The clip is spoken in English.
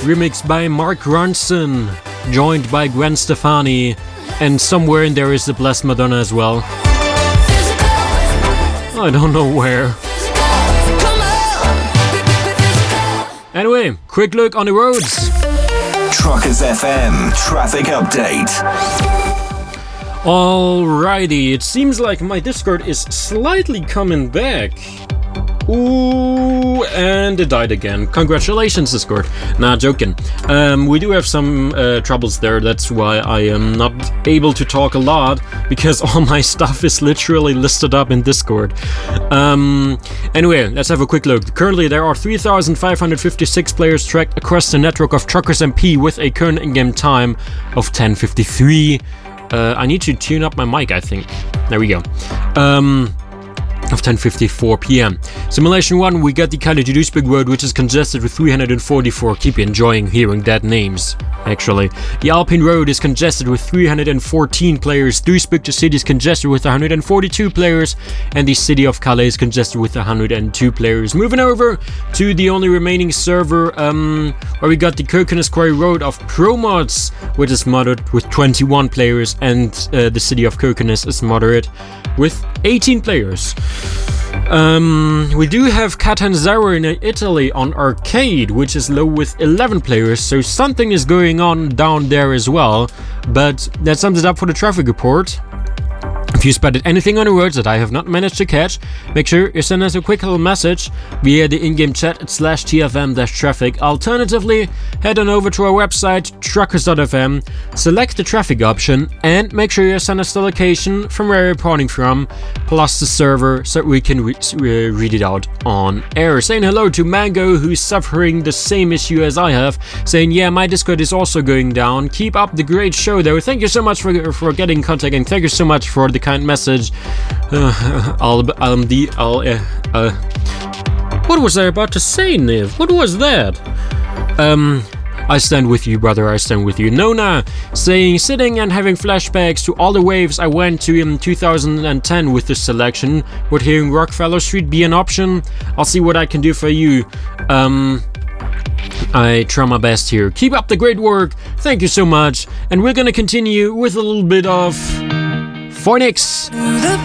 remixed by Mark Ronson, joined by Gwen Stefani, and somewhere in there is the Blessed Madonna as well. I don't know where. Anyway, quick look on the roads. Truckers FM traffic update. Alrighty, it seems like my Discord is slightly coming back. Ooh, and it died again. Congratulations, Discord. Nah, joking. We do have some troubles there. That's why I am not able to talk a lot, because all my stuff is literally listed up in Discord. Anyway, let's have a quick look. Currently, there are 3,556 players tracked across the network of Truckers MP with a current in-game time of 10:53. I need to tune up my mic, I think. There we go. Of 10:54 p.m. Simulation 1, we got the Kalle to Duisburg road, which is congested with 344. Keep enjoying hearing that names, actually. The Alpine road is congested with 314 players. Duisburg, the city, is congested with 142 players. And the city of Calais is congested with 102 players. Moving over to the only remaining server, where we got the Kirkenes Quarry road of ProMods, which is modded with 21 players. And the city of Kirkenes is moderate with 18 players. We do have Catanzaro in Italy on arcade, which is low with 11 players, so something is going on down there as well. But that sums it up for the traffic report. If you spotted anything on the roads that I have not managed to catch, make sure you send us a quick little message via the in-game chat at /TFM-traffic. Alternatively, head on over to our website, truckers.fm, select the traffic option, and make sure you send us the location from where you're reporting from, plus the server, so we can read it out on air. Saying hello to Mango, who's suffering the same issue as I have, saying, yeah, my Discord is also going down. Keep up the great show, though. Thank you so much for getting in contact, and thank you so much for the kind message. What was I about to say, Niv? What was that? I stand with you, brother, I stand with you. Nona saying, sitting and having flashbacks to all the waves I went to in 2010 with this selection. Would hearing Rockefeller Street be an option? I'll see what I can do for you. I try my best here. Keep up the great work. Thank you so much. And we're gonna continue with a little bit of Phoenix. The